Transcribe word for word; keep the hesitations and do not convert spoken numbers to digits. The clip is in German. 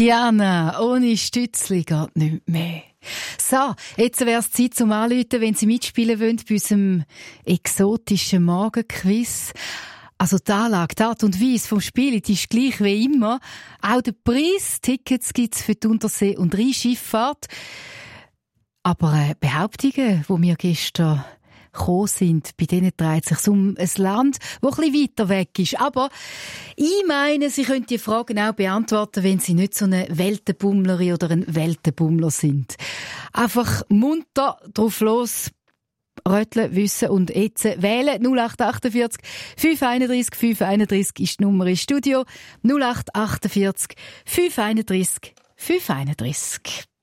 Diana, ohne Stützli geht nicht mehr. So, jetzt wäre es Zeit zum Anrufen, wenn Sie mitspielen wollen bei unserem exotischen Morgenquiz. Also die Anlage, die Art und Weise vom Spiel, die ist gleich wie immer. Auch der Preis, Tickets gibt's für die Untersee- und Rheinschifffahrt. Aber äh, Behauptungen, die wir gestern gekommen sind, bei denen dreht es sich um ein Land, das ein bisschen weiter weg ist. Aber ich meine, Sie können die Fragen auch beantworten, wenn Sie nicht so eine Weltenbummlerin oder ein Weltenbummler sind. Einfach munter drauf los, röteln, wissen und jetzt wählen. null acht achtundvierzig fünf einunddreißig fünf einunddreißig ist die Nummer ins Studio. null acht achtundvierzig fünf einunddreißig fünf einunddreißig.